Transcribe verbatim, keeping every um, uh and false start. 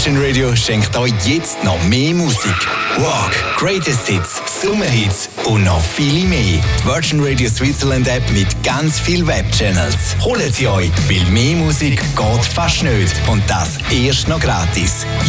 Virgin Radio schenkt euch jetzt noch mehr Musik. Rock, Greatest Hits, Sommerhits und noch viele mehr. Die Virgin Radio Switzerland App mit ganz vielen Webchannels. Holt sie euch, weil mehr Musik geht fast nicht. Und das erst noch gratis.